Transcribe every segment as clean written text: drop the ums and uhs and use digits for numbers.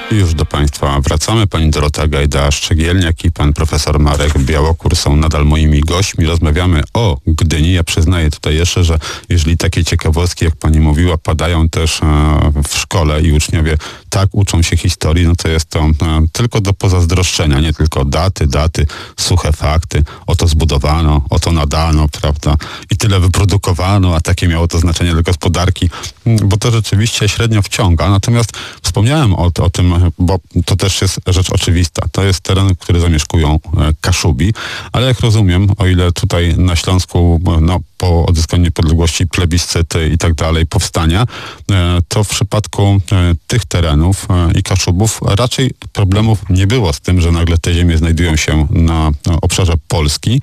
I już do Państwa wracamy. Pani Dorota Gajda-Szczegielniak i pan profesor Marek Białokór są nadal moimi gośćmi. Rozmawiamy o Gdyni. Ja przyznaję tutaj jeszcze, że jeżeli takie ciekawostki, jak pani mówiła, padają też w szkole i uczniowie tak uczą się historii, no to jest to tylko do pozazdroszczenia. Nie tylko daty, suche fakty. Oto zbudowano, oto nadano, prawda? I tyle wyprodukowano, a takie miało to znaczenie dla gospodarki, bo to rzeczywiście średnio wciąga. Natomiast wspomniałem o tym, bo to też jest rzecz oczywista. To jest teren, który zamieszkują Kaszubi, ale jak rozumiem, o ile tutaj na Śląsku po odzyskaniu niepodległości plebiscyty i tak dalej, powstania, to w przypadku tych terenów i Kaszubów raczej problemów nie było z tym, że nagle te ziemie znajdują się na obszarze Polski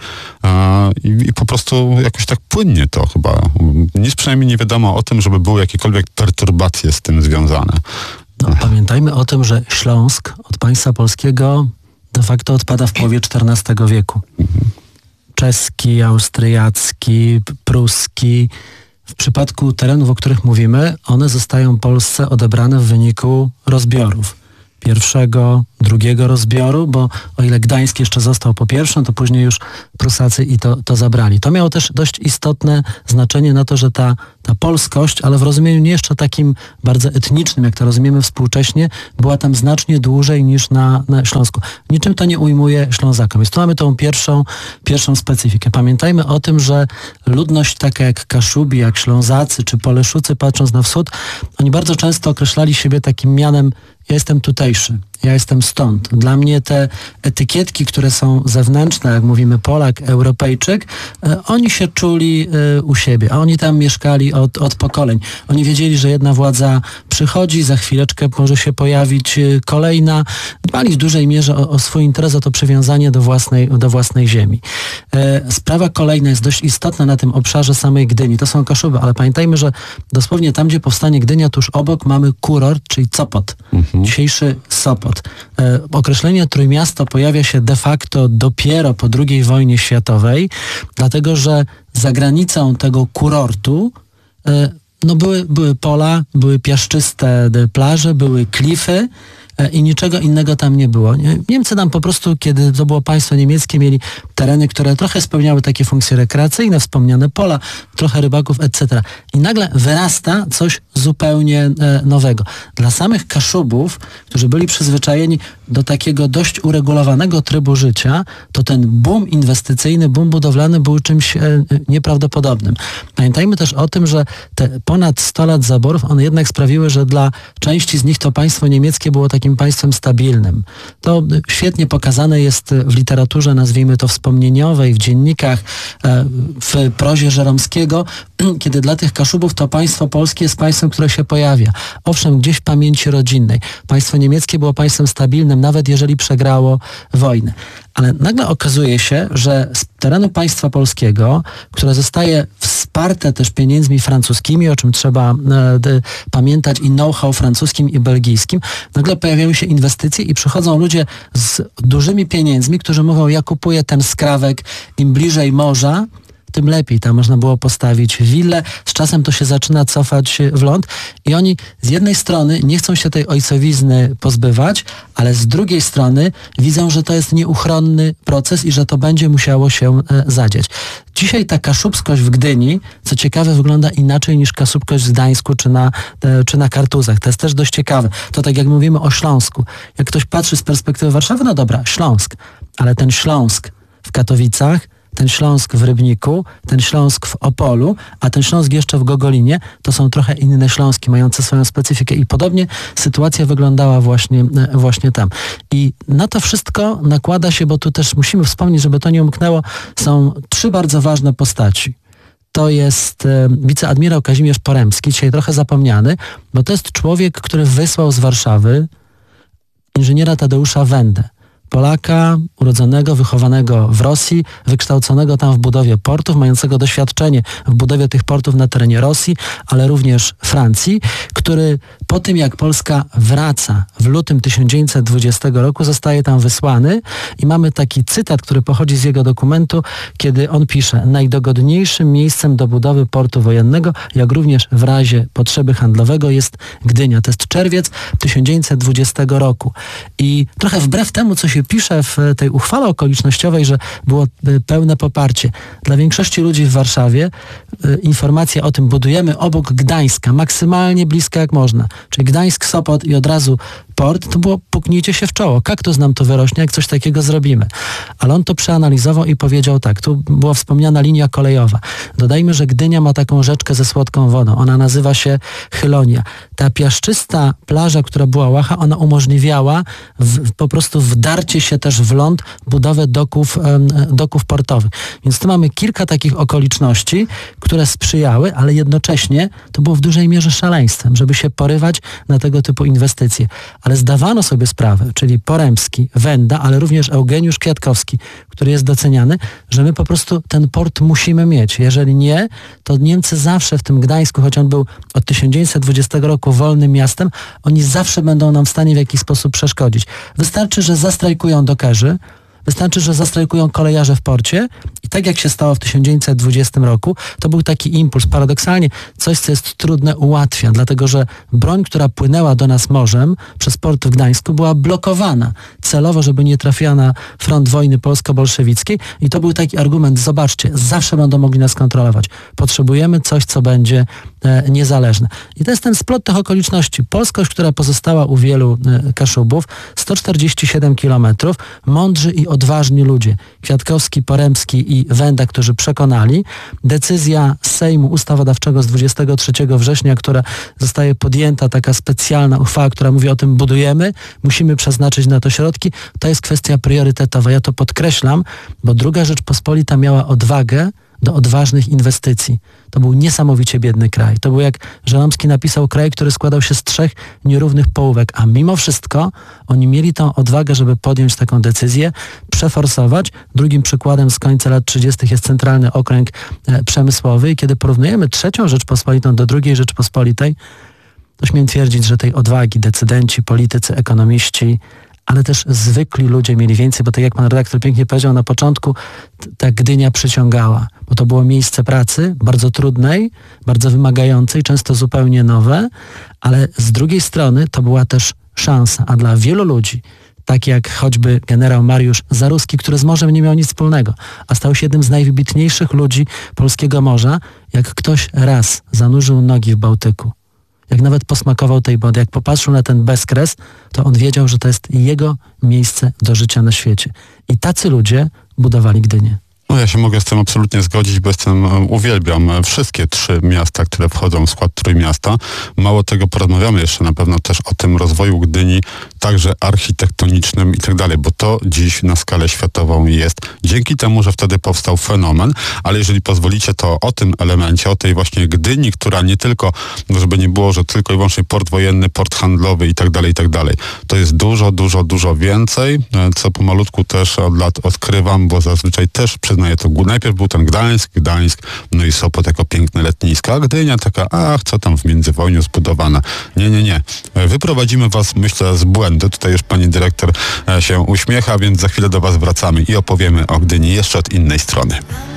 i po prostu jakoś tak płynnie to chyba. Nic przynajmniej nie wiadomo o tym, żeby były jakiekolwiek perturbacje z tym związane. Pamiętajmy o tym, że Śląsk od państwa polskiego de facto odpada w połowie XIV wieku. Czeski, austriacki, pruski. W przypadku terenów, o których mówimy, one zostają Polsce odebrane w wyniku rozbiorów. Pierwszego, drugiego rozbioru, bo o ile Gdańsk jeszcze został po pierwszym, to później już Prusacy i to zabrali. To miało też dość istotne znaczenie na to, że ta polskość, ale w rozumieniu nie jeszcze takim bardzo etnicznym, jak to rozumiemy współcześnie, była tam znacznie dłużej niż na Śląsku. Niczym to nie ujmuje Ślązakom. Więc tu mamy tą pierwszą specyfikę. Pamiętajmy o tym, że ludność taka jak Kaszubi, jak Ślązacy czy Poleszucy, patrząc na wschód, oni bardzo często określali siebie takim mianem: ja jestem tutejszy, ja jestem stąd. Dla mnie te etykietki, które są zewnętrzne, jak mówimy Polak, Europejczyk, oni się czuli u siebie, a oni tam mieszkali od pokoleń. Oni wiedzieli, że jedna władza przychodzi, za chwileczkę może się pojawić kolejna. Dbali w dużej mierze o swój interes, o to przywiązanie do własnej ziemi. Sprawa kolejna jest dość istotna na tym obszarze samej Gdyni. To są Kaszuby, ale pamiętajmy, że dosłownie tam, gdzie powstanie Gdynia, tuż obok mamy kurort, czyli Sopot. Dzisiejszy Sopot. Określenie Trójmiasto pojawia się de facto dopiero po II wojnie światowej, dlatego że za granicą tego kurortu były pola, były piaszczyste plaże, były klify i niczego innego tam nie było. Niemcy tam po prostu, kiedy to było państwo niemieckie, mieli tereny, które trochę spełniały takie funkcje rekreacyjne, wspomniane pola, trochę rybaków, etc. I nagle wyrasta coś zupełnie nowego. Dla samych Kaszubów, którzy byli przyzwyczajeni do takiego dość uregulowanego trybu życia, to ten boom inwestycyjny, boom budowlany był czymś nieprawdopodobnym. Pamiętajmy też o tym, że te ponad 100 lat zaborów, one jednak sprawiły, że dla części z nich to państwo niemieckie było takim państwem stabilnym. To świetnie pokazane jest w literaturze, nazwijmy to wspomnieniowej, w dziennikach, w prozie Żeromskiego, kiedy dla tych Kaszubów to państwo polskie jest państwem, które się pojawia. Owszem, gdzieś w pamięci rodzinnej. Państwo niemieckie było państwem stabilnym, nawet jeżeli przegrało wojnę. Ale nagle okazuje się, że z terenu państwa polskiego, które zostaje wsparte też pieniędzmi francuskimi, o czym trzeba pamiętać, i know-how francuskim i belgijskim, nagle pojawiają się inwestycje i przychodzą ludzie z dużymi pieniędzmi, którzy mówią: ja kupuję ten skrawek, im bliżej morza, tym lepiej. Tam można było postawić willę. Z czasem to się zaczyna cofać w ląd i oni z jednej strony nie chcą się tej ojcowizny pozbywać, ale z drugiej strony widzą, że to jest nieuchronny proces i że to będzie musiało się zadziać. Dzisiaj ta kaszubskość w Gdyni, co ciekawe, wygląda inaczej niż kaszubskość w Gdańsku czy na Kartuzach. To jest też dość ciekawe. To tak jak mówimy o Śląsku. Jak ktoś patrzy z perspektywy Warszawy, no dobra, Śląsk. Ale ten Śląsk w Katowicach, ten Śląsk w Rybniku, ten Śląsk w Opolu, a ten Śląsk jeszcze w Gogolinie, to są trochę inne Śląski, mające swoją specyfikę i podobnie sytuacja wyglądała właśnie tam. I na to wszystko nakłada się, bo tu też musimy wspomnieć, żeby to nie umknęło, są 3 bardzo ważne postaci. To jest wiceadmirał Kazimierz Poremski, dzisiaj trochę zapomniany, bo to jest człowiek, który wysłał z Warszawy inżyniera Tadeusza Wendę. Polaka, urodzonego, wychowanego w Rosji, wykształconego tam w budowie portów, mającego doświadczenie w budowie tych portów na terenie Rosji, ale również Francji, który po tym, jak Polska wraca w lutym 1920 roku, zostaje tam wysłany i mamy taki cytat, który pochodzi z jego dokumentu, kiedy on pisze: najdogodniejszym miejscem do budowy portu wojennego, jak również w razie potrzeby handlowego, jest Gdynia. To jest czerwiec 1920 roku. I trochę wbrew temu, co się pisze w tej uchwale okolicznościowej, że było pełne poparcie. Dla większości ludzi w Warszawie informacja o tym, budujemy obok Gdańska, maksymalnie blisko jak można, czyli Gdańsk, Sopot i od razu port, to było puknijcie się w czoło. Kaktus nam tu wyrośnie, jak coś takiego zrobimy. Ale on to przeanalizował i powiedział tak, tu była wspomniana linia kolejowa. Dodajmy, że Gdynia ma taką rzeczkę ze słodką wodą. Ona nazywa się Chylonia. Ta piaszczysta plaża, która była łacha, ona umożliwiała po prostu wdarcie się też w ląd, budowę doków portowych. Więc tu mamy kilka takich okoliczności, które sprzyjały, ale jednocześnie to było w dużej mierze szaleństwem, żeby się porywać na tego typu inwestycje. Ale zdawano sobie sprawę, czyli Poremski, Wenda, ale również Eugeniusz Kwiatkowski, który jest doceniany, że my po prostu ten port musimy mieć. Jeżeli nie, to Niemcy zawsze w tym Gdańsku, choć on był od 1920 roku wolnym miastem, oni zawsze będą nam w stanie w jakiś sposób przeszkodzić. Wystarczy, że zastrajkują dokerzy, wystarczy, że zastrajkują kolejarze w porcie i tak jak się stało w 1920 roku, to był taki impuls. Paradoksalnie coś, co jest trudne, ułatwia, dlatego że broń, która płynęła do nas morzem przez port w Gdańsku, była blokowana celowo, żeby nie trafiła na front wojny polsko-bolszewickiej i to był taki argument, zobaczcie, zawsze będą mogli nas kontrolować. Potrzebujemy coś, co będzie niezależne. I to jest ten splot tych okoliczności. Polskość, która pozostała u wielu Kaszubów, 147 kilometrów, mądrzy i odważni ludzie, Kwiatkowski, Poremski i Wenda, którzy przekonali. Decyzja Sejmu Ustawodawczego z 23 września, która zostaje podjęta, taka specjalna uchwała, która mówi o tym, budujemy, musimy przeznaczyć na to środki, to jest kwestia priorytetowa. Ja to podkreślam, bo II Rzeczpospolita miała odwagę do odważnych inwestycji. To był niesamowicie biedny kraj. To był, jak Żeromski napisał, kraj, który składał się z 3 nierównych połówek, a mimo wszystko oni mieli tą odwagę, żeby podjąć taką decyzję, przeforsować. Drugim przykładem z końca lat 30. jest Centralny Okręg Przemysłowy i kiedy porównujemy III Rzeczpospolitą do II Rzeczpospolitej, to śmiem twierdzić, że tej odwagi decydenci, politycy, ekonomiści, ale też zwykli ludzie mieli więcej, bo tak jak pan redaktor pięknie powiedział na początku, ta Gdynia przyciągała, bo to było miejsce pracy bardzo trudnej, bardzo wymagającej, często zupełnie nowe, ale z drugiej strony to była też szansa, a dla wielu ludzi, tak jak choćby generał Mariusz Zaruski, który z morzem nie miał nic wspólnego, a stał się jednym z najwybitniejszych ludzi polskiego morza, jak ktoś raz zanurzył nogi w Bałtyku, jak nawet posmakował tej wody, jak popatrzył na ten bezkres, to on wiedział, że to jest jego miejsce do życia na świecie. I tacy ludzie budowali Gdynię. No ja się mogę z tym absolutnie zgodzić, bo uwielbiam wszystkie 3 miasta, które wchodzą w skład Trójmiasta. Mało tego, porozmawiamy jeszcze na pewno też o tym rozwoju Gdyni, także architektonicznym i tak dalej, bo to dziś na skalę światową jest dzięki temu, że wtedy powstał fenomen, ale jeżeli pozwolicie, to o tym elemencie, o tej właśnie Gdyni, która nie tylko, żeby nie było, że tylko i wyłącznie port wojenny, port handlowy i tak dalej, to jest dużo więcej, co pomalutku też od lat odkrywam, bo zazwyczaj też przyznaję to, najpierw był ten Gdańsk, no i Sopot jako piękne letnisko, a Gdynia taka, co tam w międzywojniu zbudowana. Nie. Wyprowadzimy was, myślę, z błędu. Tutaj już pani dyrektor się uśmiecha, więc za chwilę do was wracamy i opowiemy o Gdyni jeszcze od innej strony.